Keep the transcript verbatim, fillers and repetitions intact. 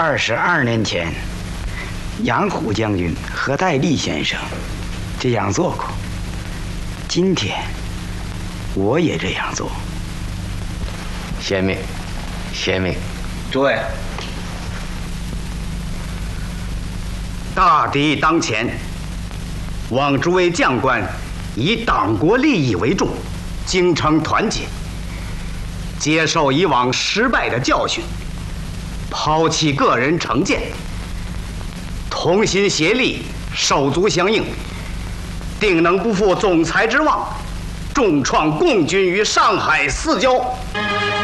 二十二年前，杨虎将军和戴笠先生这样做过。今天，我也这样做。 遵命，遵命。 诸位，大敌当前，望诸位将官以党国利益为重，精诚团结，接受以往失败的教训，抛弃个人成见，同心协力，手足相应，定能不负总裁之望，重创共军于上海四郊。